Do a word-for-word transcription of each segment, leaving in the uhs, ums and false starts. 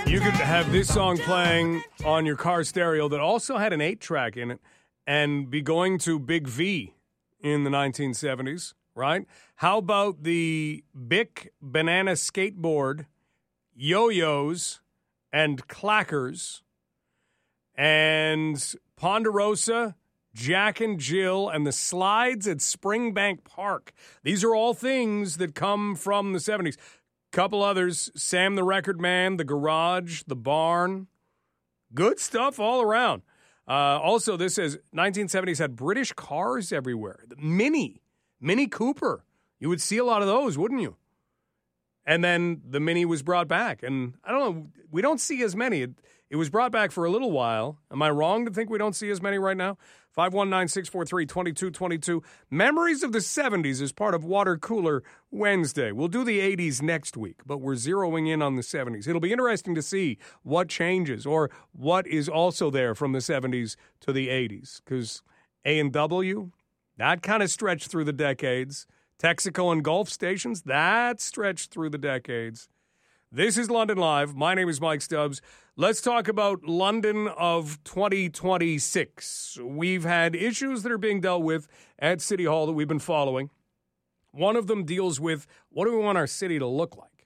You could have this song playing on your car stereo that also had an eight track in it and be going to Big V in the nineteen seventies, right? How about the Bic banana skateboard, yo-yos, and clackers, and Ponderosa, Jack and Jill, and the slides at Springbank Park. These are all things that come from the seventies. Couple others, Sam the Record Man, The Garage, The Barn. Good stuff all around. Uh, also, this says nineteen seventies had British cars everywhere. The Mini, Mini Cooper. You would see a lot of those, wouldn't you? And then the Mini was brought back. And I don't know, we don't see as many. It, it was brought back for a little while. Am I wrong to think we don't see as many right now? five one nine, six four three, two two two two. Memories of the seventies is part of Water Cooler Wednesday. We'll do the eighties next week, but we're zeroing in on the seventies. It'll be interesting to see what changes or what is also there from the seventies to the eighties, because A and W, that kind of stretched through the decades. Texaco and Gulf stations, that stretched through the decades. This is London Live. My name is Mike Stubbs. Let's talk about London of twenty twenty-six. We've had issues that are being dealt with at City Hall that we've been following. One of them deals with, what do we want our city to look like?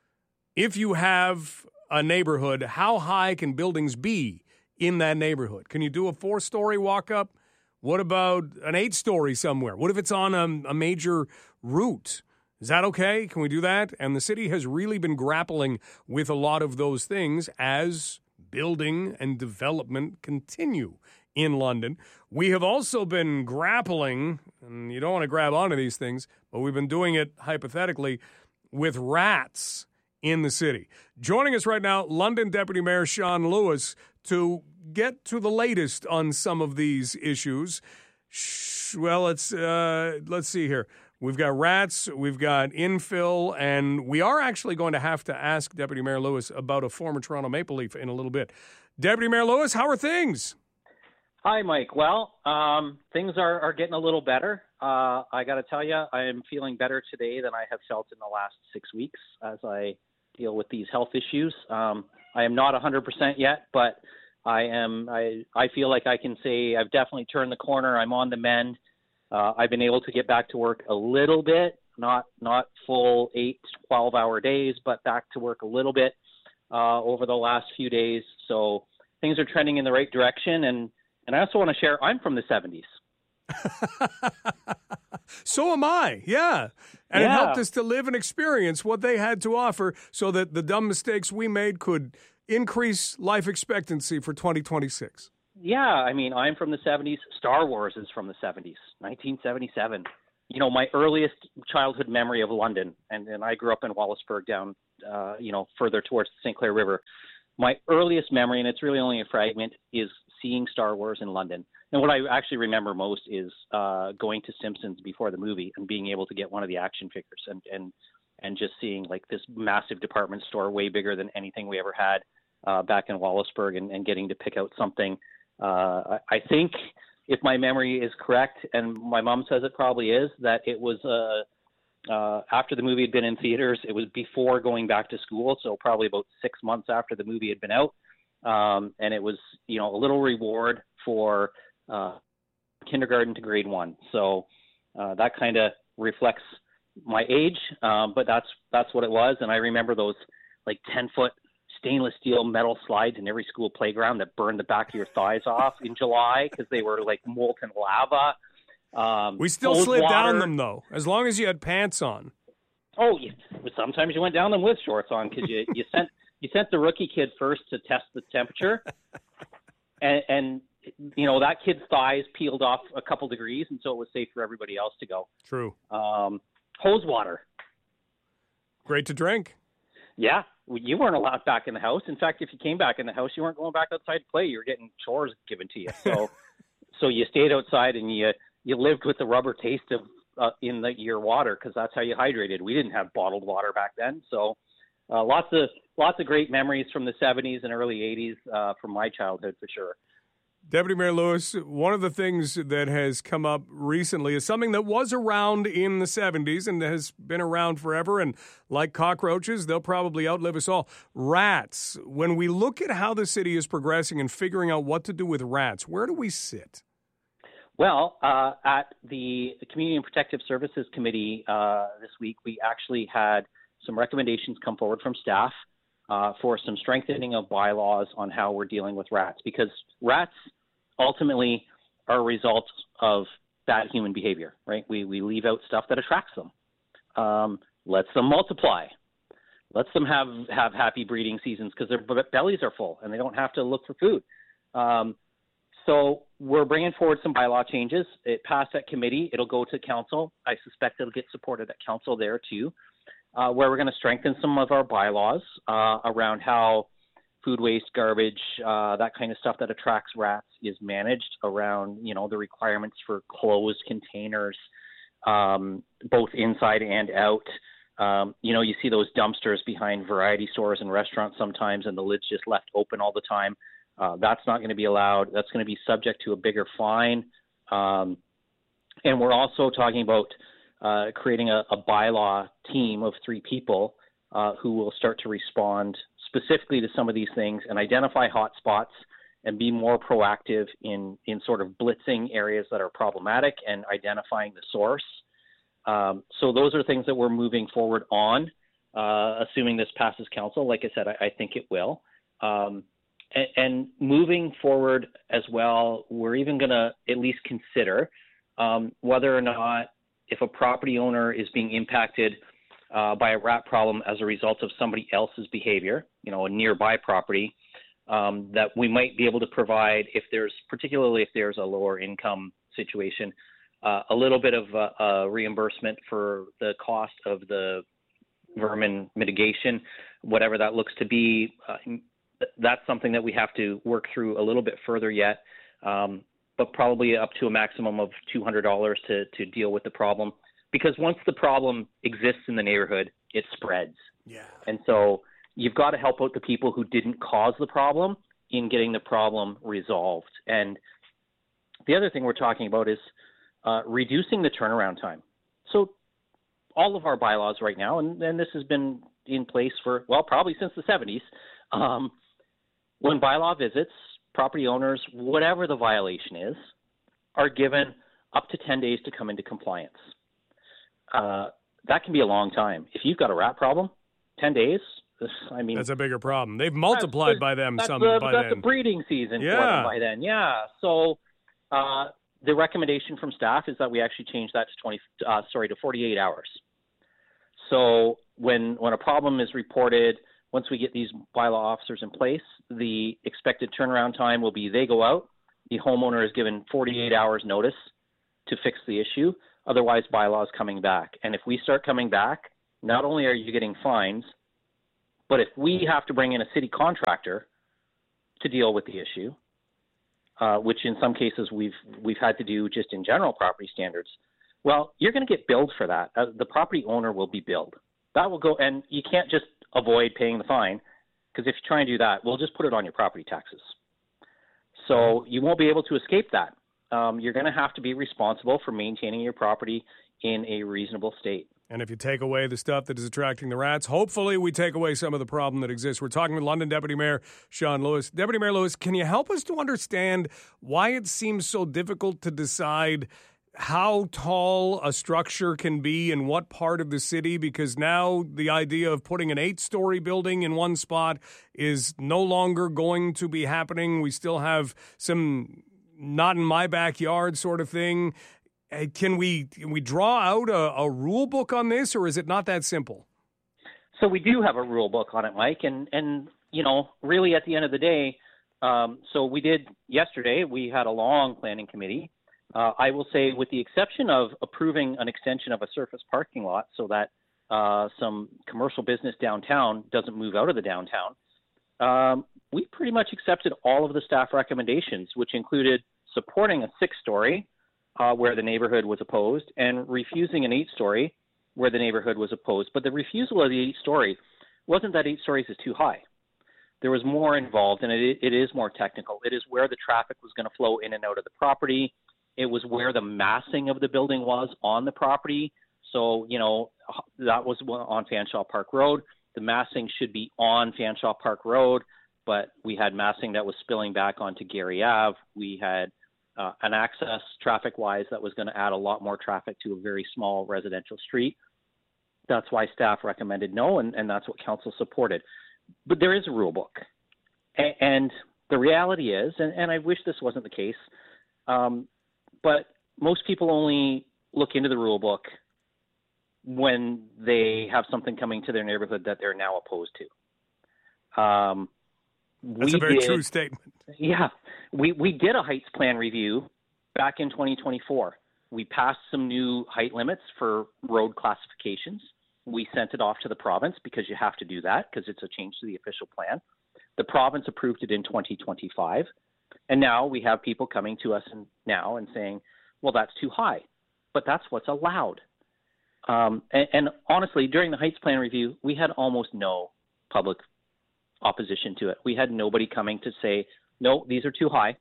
If you have a neighborhood, how high can buildings be in that neighborhood? Can you do a four-story walk-up? What about an eight-story somewhere? What if it's on a, a major route? Is that okay? Can we do that? And the city has really been grappling with a lot of those things as building and development continue in London. We have also been grappling, and you don't want to grab onto these things, but we've been doing it hypothetically, with rats in the city. Joining us right now, London Deputy Mayor Sean Lewis, to get to the latest on some of these issues. Well, let's uh, let's see here. We've got rats, we've got infill, and we are actually going to have to ask Deputy Mayor Lewis about a former Toronto Maple Leaf in a little bit. Deputy Mayor Lewis, how are things? Hi, Mike. Well, um, things are, are getting a little better. Uh, I got to tell you, I am feeling better today than I have felt in the last six weeks as I deal with these health issues. Um, I am not one hundred percent yet, but I am. I, I feel like I can say I've definitely turned the corner. I'm on the mend. Uh, I've been able to get back to work a little bit, not not full eight, twelve-hour days, but back to work a little bit uh, over the last few days. So things are trending in the right direction. And, and I also want to share, I'm from the seventies. So am I, yeah. And yeah. It helped us to live and experience what they had to offer so that the dumb mistakes we made could increase life expectancy for twenty twenty-six. Yeah, I mean, I'm from the seventies. Star Wars is from the seventies, nineteen seventy-seven. You know, my earliest childhood memory of London, and, and I grew up in Wallaceburg down, uh, you know, further towards the Saint Clair River. My earliest memory, and it's really only a fragment, is seeing Star Wars in London. And what I actually remember most is uh, going to Simpsons before the movie and being able to get one of the action figures and, and, and just seeing like this massive department store way bigger than anything we ever had uh, back in Wallaceburg and, and getting to pick out something. Uh, I, I think if my memory is correct, and my mom says it probably is, that it was uh, uh, after the movie had been in theaters. It was before going back to school, so probably about six months after the movie had been out. Um, and it was, you know, a little reward for uh, kindergarten to grade one. So uh, that kind of reflects my age, um, but that's that's what it was. And I remember those like ten-foot stainless steel metal slides in every school playground that burned the back of your thighs off in July because they were like molten lava. Um, we still slid water. down them, though, as long as you had pants on. Oh, you, sometimes you went down them with shorts on because you, you sent you sent the rookie kid first to test the temperature. and, and, you know, that kid's thighs peeled off a couple degrees, and so it was safe for everybody else to go. True. Um, hose water. Great to drink. Yeah. You weren't allowed back in the house. In fact, if you came back in the house, you weren't going back outside to play. You were getting chores given to you. So so you stayed outside and you you lived with the rubber taste of uh, in the, your water because that's how you hydrated. We didn't have bottled water back then. So uh, lots of lots of great memories from the seventies and early eighties uh, from my childhood for sure. Deputy Mayor Lewis, one of the things that has come up recently is something that was around in the seventies and has been around forever. And like cockroaches, they'll probably outlive us all. Rats. When we look at how the city is progressing and figuring out what to do with rats, where do we sit? Well, uh, at the Community and Protective Services Committee uh, this week, we actually had some recommendations come forward from staff uh, for some strengthening of bylaws on how we're dealing with rats, because rats ultimately are a result of bad human behavior, right? We we leave out stuff that attracts them, um, lets them multiply, lets them have, have happy breeding seasons because their b- bellies are full and they don't have to look for food. Um, so we're bringing forward some bylaw changes. It passed at committee. It'll go to council. I suspect it'll get supported at council there too, uh, where we're going to strengthen some of our bylaws uh, around how food waste, garbage, uh, that kind of stuff that attracts rats is managed, around, you know, the requirements for closed containers, um, both inside and out. Um, you know, you see those dumpsters behind variety stores and restaurants sometimes, and the lid's just left open all the time. Uh, that's not going to be allowed. That's going to be subject to a bigger fine. Um, and we're also talking about uh, creating a, a bylaw team of three people uh, who will start to respond specifically to some of these things and identify hot spots and be more proactive in, in sort of blitzing areas that are problematic and identifying the source. Um, so those are things that we're moving forward on, uh, assuming this passes council. Like I said, I, I think it will. Um, and, and moving forward as well, we're even going to at least consider um, whether or not, if a property owner is being impacted Uh, by a rat problem as a result of somebody else's behavior, you know, a nearby property, um, that we might be able to provide, if there's, particularly if there's a lower income situation, uh, a little bit of uh, uh, reimbursement for the cost of the vermin mitigation, whatever that looks to be. Uh, that's something that we have to work through a little bit further yet, um, but probably up to a maximum of two hundred dollars to, to deal with the problem. Because once the problem exists in the neighborhood, it spreads. Yeah. And so you've got to help out the people who didn't cause the problem in getting the problem resolved. And the other thing we're talking about is uh, reducing the turnaround time. So all of our bylaws right now, and, and this has been in place for, well, probably since the seventies, um, when bylaw visits, property owners, whatever the violation is, are given up to ten days to come into compliance. Uh, that can be a long time. If you've got a rat problem, ten days, I mean... That's a bigger problem. They've multiplied by them that's some the, by that's then. That's the breeding season yeah. for them by then, yeah. So uh, the recommendation from staff is that we actually change that to twenty, uh, sorry, to forty-eight hours. So when when a problem is reported, once we get these bylaw officers in place, the expected turnaround time will be they go out, the homeowner is given forty-eight hours notice to fix the issue. Otherwise, bylaws coming back. And if we start coming back, not only are you getting fines, but if we have to bring in a city contractor to deal with the issue, uh, which in some cases we've we've had to do just in general property standards, well, you're going to get billed for that. Uh, the property owner will be billed. That will go, and you can't just avoid paying the fine, because if you try and do that, we'll just put it on your property taxes. So you won't be able to escape that. Um, you're going to have to be responsible for maintaining your property in a reasonable state. And if you take away the stuff that is attracting the rats, hopefully we take away some of the problem that exists. We're talking with London Deputy Mayor Sean Lewis. Deputy Mayor Lewis, can you help us to understand why it seems so difficult to decide how tall a structure can be in what part of the city? Because now the idea of putting an eight-story building in one spot is no longer going to be happening. We still have some not in my backyard sort of thing. Can we can we draw out a, a rule book on this, or is it not that simple? So we do have a rule book on it, Mike, and, and you know, really at the end of the day, um, so we did yesterday, we had a long planning committee. Uh, I will say, with the exception of approving an extension of a surface parking lot so that uh, some commercial business downtown doesn't move out of the downtown, um, we pretty much accepted all of the staff recommendations, which included supporting a six-story uh, where the neighborhood was opposed and refusing an eight-story where the neighborhood was opposed. But the refusal of the eight-story wasn't that eight stories is too high. there was more involved, and it, it is more technical. It is where the traffic was going to flow in and out of the property. It was where the massing of the building was on the property. So, you know, that was on Fanshawe Park Road. The massing should be on Fanshawe Park Road, but we had massing that was spilling back onto Gary Ave. We had uh, an access traffic-wise that was going to add a lot more traffic to a very small residential street. That's why staff recommended no, and, and that's what council supported. But there is a rule book. A- and the reality is, and, and I wish this wasn't the case, um, but most people only look into the rule book when they have something coming to their neighborhood that they're now opposed to. Um, That's a very did, true statement. Yeah. We, we did a heights plan review back in twenty twenty-four. We passed some new height limits for road classifications. We sent it off to the province because you have to do that because it's a change to the official plan. The province approved it in twenty twenty-five. And now we have people coming to us and now and saying, well, that's too high. But that's what's allowed. Um, and, and honestly, during the heights plan review, we had almost no public opposition to it. We had nobody coming to say, no, these are too high.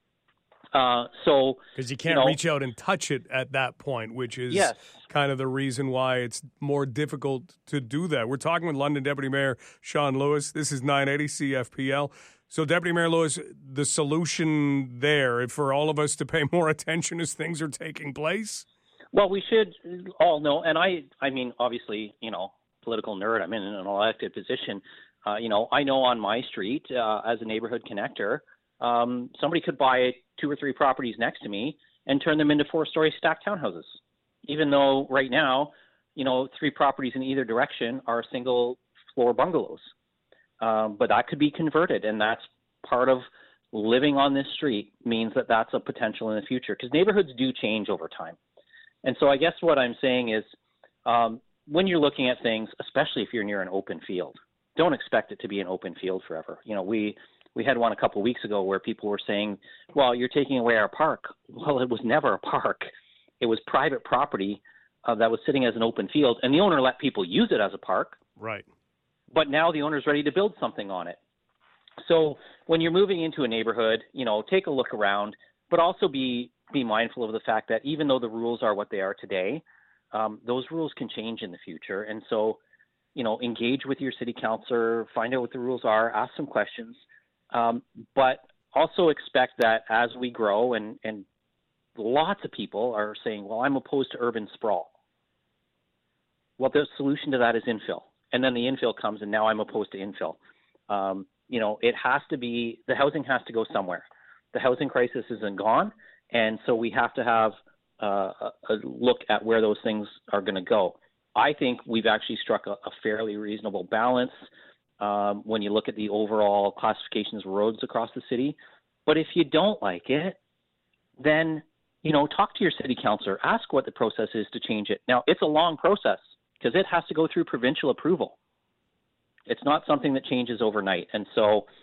Uh, so because you can't you know, reach out and touch it at that point, which is yes. kind of the reason why it's more difficult to do that. We're talking with London Deputy Mayor Sean Lewis. This is nine eighty C F P L. So, Deputy Mayor Lewis, the solution there for all of us to pay more attention as things are taking place? Well, we should all know, and I, I mean, obviously, you know, political nerd. I'm in an elected position. Uh, you know, I know on my street uh, as a neighborhood connector, um, somebody could buy two or three properties next to me and turn them into four-story stacked townhouses, even though right now, you know, three properties in either direction are single-floor bungalows. Um, but that could be converted, and that's part of living on this street means that that's a potential in the future because neighborhoods do change over time. And so I guess what I'm saying is um, when you're looking at things, especially if you're near an open field, don't expect it to be an open field forever. You know, we we had one a couple of weeks ago where people were saying, well, you're taking away our park. Well, it was never a park. It was private property uh, that was sitting as an open field, and the owner let people use it as a park. Right. But now the owner's ready to build something on it. So when you're moving into a neighborhood, you know, take a look around, but also be be mindful of the fact that even though the rules are what they are today, um, those rules can change in the future. And so, you know, engage with your city councilor, find out what the rules are, ask some questions, um, but also expect that as we grow and, and lots of people are saying, well, I'm opposed to urban sprawl. Well, the solution to that is infill. And then the infill comes, and now I'm opposed to infill. Um, you know, it has to be, the housing has to go somewhere. The housing crisis isn't gone, and so we have to have uh, a, a look at where those things are going to go. I think we've actually struck a, a fairly reasonable balance um, when you look at the overall classifications of roads across the city. But if you don't like it, then, you know, talk to your city councilor, ask what the process is to change it. Now, it's a long process, because it has to go through provincial approval. It's not something that changes overnight. And so